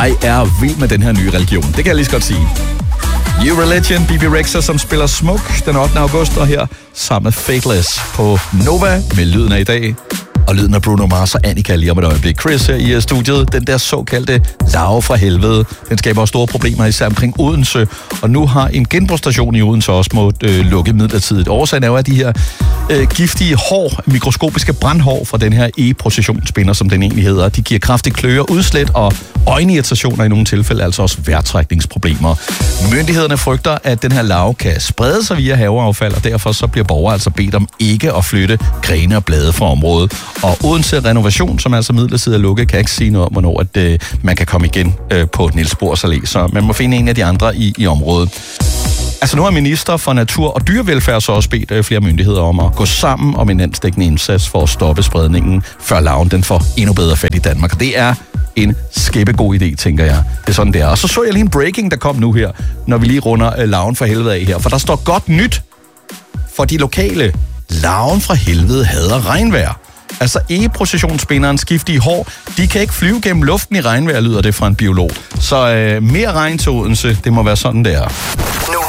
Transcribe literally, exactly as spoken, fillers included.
Jeg er vild med den her nye religion. Det kan jeg lige så godt sige. New Religion, B B Rexha, som spiller Smoke den ottende august, og her sammen med Faithless på Nova med lyden af i dag. Og lyden af Bruno Mars og Annika lige om et øjeblik. Chris her i studiet, den der såkaldte larve fra helvede, den skaber store problemer især omkring Odense. Og nu har en genbrugsstation i Odense også måttet øh, lukke midlertidigt. Årsagen er jo, at de her øh, giftige hår, mikroskopiske brandhår fra den her e-processionsspinder, som den egentlig hedder, de giver kraftigt kløer, udslæt og øjenirritationer i nogle tilfælde, altså også vejrtrækningsproblemer. Myndighederne frygter, at den her larve kan sprede sig via haveaffald, og derfor så bliver borgere altså bedt om ikke at flytte grene og blade fra området. Og Odense Renovation, som altså midlertidigt er lukket, kan ikke sige noget om, hvornår at, øh, man kan komme igen øh, på Niels Bohrs Allé, så man må finde en af de andre i, i området. Altså nu har minister for natur og dyrevelfærd så også bedt øh, flere myndigheder om at gå sammen om en landsdækkende indsats for at stoppe spredningen, før larven den får endnu bedre fat i Danmark. Og det er en skæppegod idé, tænker jeg. Det er sådan, det er. Og så så jeg lige en breaking, der kom nu her, når vi lige runder øh, larven fra helvede af her. For der står godt nyt for de lokale. Larven fra helvede hader regnvejr. Altså e-processionsspinderen giftige hår, de kan ikke flyve gennem luften i regnvejr, lyder det fra en biolog. Så øh, mere regn til Odense, det må være sådan, det er.